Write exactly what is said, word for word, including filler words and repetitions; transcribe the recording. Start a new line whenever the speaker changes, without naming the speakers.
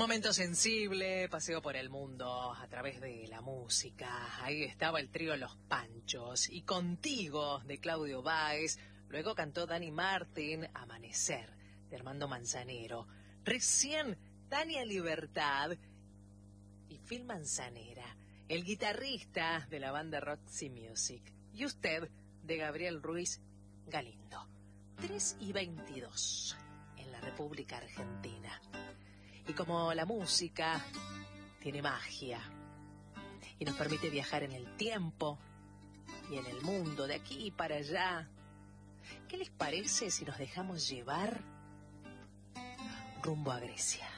Momento sensible, paseo por el mundo a través de la música. Ahí estaba el trío Los Panchos y Contigo de Claudio Báez. Luego cantó Dani Martín, Amanecer de Armando Manzanero. Recién Tania Libertad y Phil Manzanera, el guitarrista de la banda Roxy Music. Y usted de Gabriel Ruiz Galindo. tres y veintidós en la República Argentina. Y como la música tiene magia y nos permite viajar en el tiempo y en el mundo, de aquí para allá, ¿qué les parece si nos dejamos llevar rumbo a Grecia?